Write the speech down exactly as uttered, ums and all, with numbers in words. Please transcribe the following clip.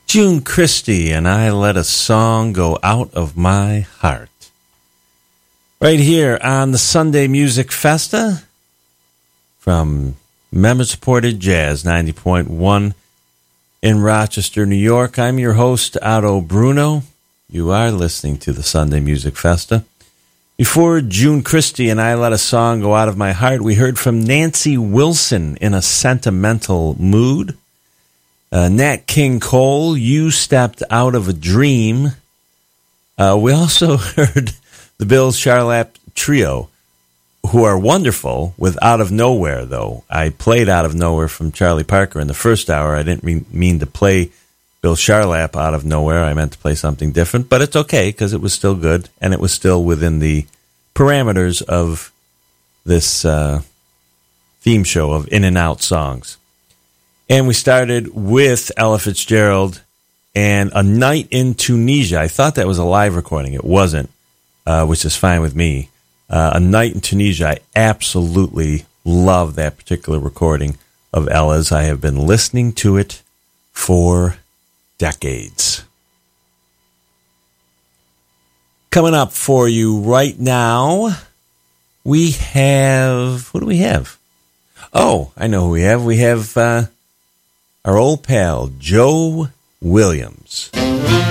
June Christy, and I Let a Song Go Out of My Heart. Right here on the Sunday Music Festa from member-supported Jazz ninety point one in Rochester, New York. I'm your host, Otto Bruno. You are listening to the Sunday Music Festa. Before June Christy and I Let a Song Go Out of My Heart, we heard from Nancy Wilson in a sentimental mood. Uh, Nat King Cole, You Stepped Out of a Dream. Uh, we also heard the Bill Charlap Trio, who are wonderful, with Out of Nowhere, though. I played Out of Nowhere from Charlie Parker in the first hour. I didn't mean, mean to play Bill Charlap Out of Nowhere. I meant to play something different, but it's okay because it was still good, and it was still within the parameters of this uh, theme show of In and Out songs. And we started with Ella Fitzgerald and A Night in Tunisia. I thought that was a live recording. It wasn't, uh, which is fine with me. Uh, A Night in Tunisia. I absolutely love that particular recording of Ella's. I have been listening to it for decades. Coming up for you right now, we have... What do we have? Oh, I know who we have. We have... Uh, Our old pal, Joe Williams.